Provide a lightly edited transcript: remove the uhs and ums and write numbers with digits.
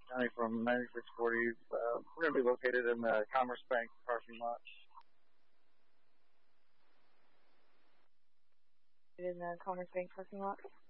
County from 9640. We're going to be located in the Commerce Bank parking lot. In the Commerce Bank parking lot?